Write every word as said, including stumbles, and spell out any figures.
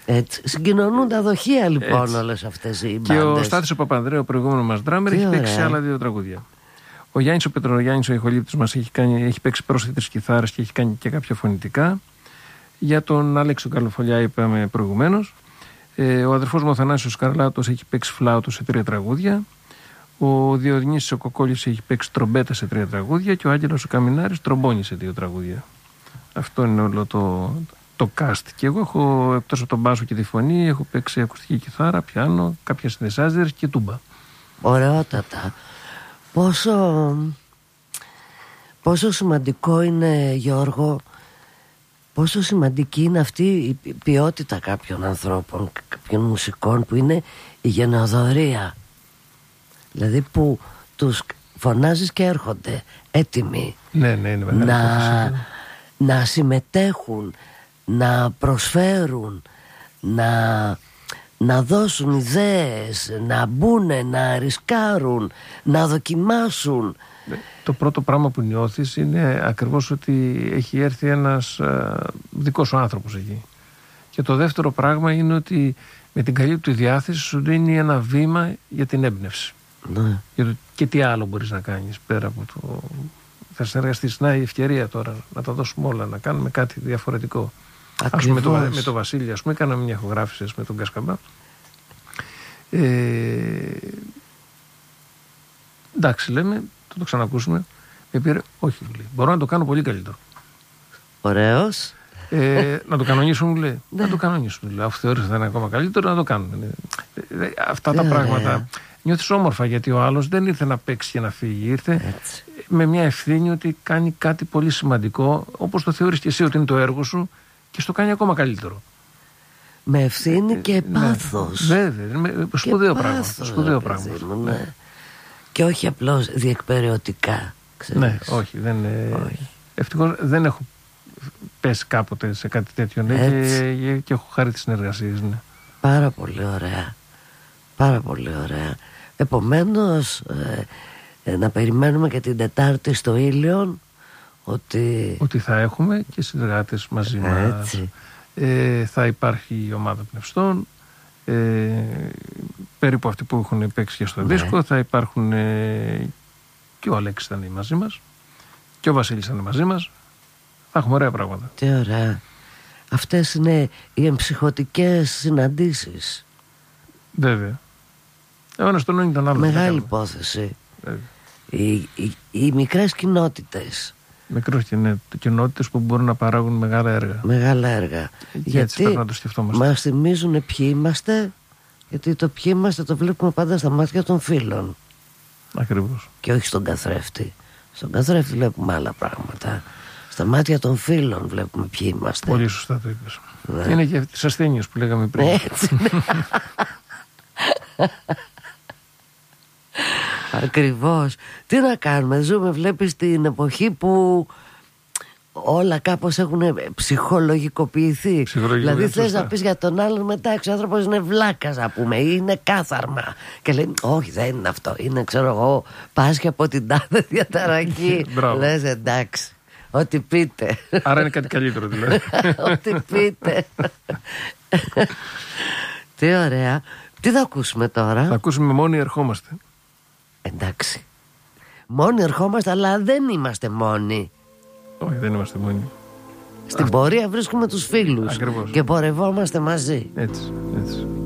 Έτσι. Συγκοινωνούν τα δοχεία λοιπόν όλες αυτές οι μπάντες. Και ο Στάθης ο Παπανδρέου, ο προηγούμενος μας ντράμερ, έχει παίξει άλλα δύο τραγούδια. Ο Γιάννης ο Πετρογιάννης, ο ηχολήπτης μας, έχει, κάνει, έχει παίξει πρόσθετες κιθάρες και έχει κάνει και κάποια φωνητικά. Για τον Άλεξο Καλοφολιά είπαμε προηγουμένως. Ε, ο αδερφός μου ο Θανάσιος Καρλάτος έχει παίξει φλάουτο σε τρία τραγούδια. Ο Διονύσης ο Κοκόλης έχει παίξει τρομπέτα σε τρία τραγούδια. Και ο Άγγελος ο Καμινάρης τρομπόνι σε δύο τραγούδια. Αυτό είναι όλο το, το cast. Και εγώ έχω, εκτός από τον μπάσο και τη φωνή, έχω παίξει ακουστική κιθάρα, πιάνο, κάποια συνδεσάζερ και τούμπα. Ωραιότατα. Πόσο, πόσο σημαντικό είναι, Γιώργο, πόσο σημαντική είναι αυτή η ποιότητα κάποιων ανθρώπων, κάποιων μουσικών, που είναι η γενοδορία. Δηλαδή που τους φωνάζεις και έρχονται έτοιμοι, ναι, ναι, είναι μεγάλη να, υπόθεση. να συμμετέχουν, να προσφέρουν, να, να δώσουν ιδέες, να μπουνε, να ρισκάρουν, να δοκιμάσουν. Το πρώτο πράγμα που νιώθεις είναι ακριβώς ότι έχει έρθει ένας α, δικός σου άνθρωπος εκεί. Και το δεύτερο πράγμα είναι ότι με την καλή του διάθεση σου δίνει ένα βήμα για την έμπνευση. Ναι. Για το και τι άλλο μπορείς να κάνεις πέρα από το... Θα συνεργαστείς, να η ευκαιρία τώρα να τα δώσουμε όλα, να κάνουμε κάτι διαφορετικό. Ας πούμε, με, το, με το Βασίλη, ας πούμε, κάναμε μια ηχογράφηση με τον Κασκαμπά. Ε, εντάξει, λέμε, θα το ξανακούσουμε. Με πήρε, όχι, μου λέει, μπορώ να το κάνω πολύ καλύτερο. Ωραίος. Ε, να το κανονίσουμε, μου λέει. Να το κανονίσουμε. Λέω, αφού θεωρείς ότι θα είναι ακόμα καλύτερο, να το κάνουμε. Ε, αυτά τα πράγματα νιώθεις όμορφα, γιατί ο άλλος δεν ήρθε να παίξει και να φύγει. Ήρθε έτσι, με μια ευθύνη ότι κάνει κάτι πολύ σημαντικό, όπως το θεωρείς και εσύ ότι είναι το έργο σου, και στο κάνει ακόμα καλύτερο. Με ευθύνη και πάθος. Ναι, βέβαια, σπουδαίο πράγμα. Σπουδαίο πράγμα. Μου, ναι. Και όχι απλώς διεκπεραιωτικά. Ξέρεις. Ναι, όχι. Δεν, όχι. Ευτυχώς δεν έχω πέσει κάποτε σε κάτι τέτοιο, ναι, και, και έχω χάρη τις συνεργασίες. Ναι. Πάρα πολύ ωραία. Πάρα πολύ ωραία. Επομένως ε, ε, να περιμένουμε και την Τετάρτη στο Ήλιον ότι... ότι θα έχουμε και συνεργάτες μαζί μας. Ε, θα υπάρχει η ομάδα πνευστών, ε, περίπου αυτοί που έχουν παίξει και στο ναι. δίσκο. Θα υπάρχουν ε, και ο Αλέξης θα είναι μαζί μας και ο Βασίλης θα είναι μαζί μας. Θα έχουμε ωραία πράγματα. Τι ωραία. Αυτές είναι οι εμψυχωτικές συναντήσεις. Βέβαια. Ο ένας τον τον άλλο. Μεγάλη υπόθεση. Οι, οι, οι μικρές κοινότητες. Μικρές κοινότητες που μπορούν να παράγουν μεγάλα έργα. Μεγάλα έργα. Γιατί να το σκεφτόμαστε. Μας θυμίζουν ποιοι είμαστε, γιατί το ποιοι είμαστε το βλέπουμε πάντα στα μάτια των φίλων. Ακριβώς. Και όχι στον καθρέφτη. Στον καθρέφτη βλέπουμε άλλα πράγματα. Στα μάτια των φίλων βλέπουμε ποιοι είμαστε. Πολύ σωστά το είπες. Ναι. Είναι και τις ασθένειες που λέγαμε πριν. Έτσι. Ακριβώς. Τι να κάνουμε, ζούμε, βλέπεις, την εποχή που όλα κάπως έχουν ψυχολογικοποιηθεί. Δηλαδή θες να πεις για τον άλλον, μετά ο άνθρωπος είναι βλάκας, να πούμε, ή είναι κάθαρμα, και λέει όχι, δεν είναι αυτό, είναι, ξέρω εγώ, πάσχει από την τάδε διαταραχή. Λες εντάξει, ό,τι πείτε. Άρα είναι κάτι καλύτερο δηλαδή. Ό,τι πείτε. Τι ωραία. Τι θα ακούσουμε τώρα? Θα ακούσουμε Μόνοι ερχόμαστε. Εντάξει. Μόνοι ερχόμαστε, αλλά δεν είμαστε μόνοι. Όχι, δεν είμαστε μόνοι. Στην πορεία βρίσκουμε τους φίλους. Ακριβώς. Και πορευόμαστε μαζί. Έτσι, έτσι.